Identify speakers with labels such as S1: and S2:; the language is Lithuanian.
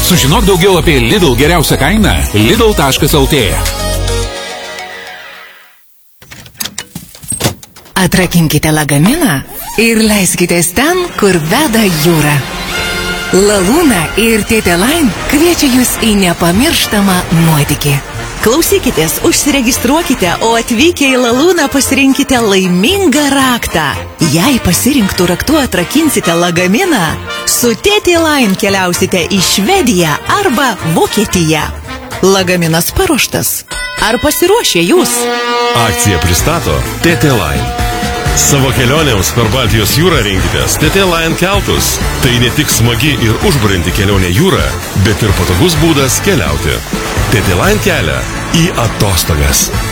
S1: Sužinok daugiau apie Lidl geriausią kainą lidl.lt.
S2: Atrakinkite lagaminą ir leiskitės ten, kur veda jūra. Lalūna ir Tėtė Lain kviečia jūs į nepamirštamą nuotykį. Klausykitės, užsiregistruokite, o atvykę į Lalūną pasirinkite laimingą raktą. Jei pasirinktų raktu atrakinsite lagaminą, su Tėtė Lain keliausite į Švediją arba Vokietiją. Lagaminas paruoštas. Ar pasiruošė jūs?
S3: Akcija pristato Tėtė Lain. Savo kelionėms per Baltijos jūrą rinkitės Tėtė Lain keltus. Tai ne tik smagi ir užburianti kelionė jūra, bet ir patogus būdas keliauti. Tėtė Lain kelia į atostogas.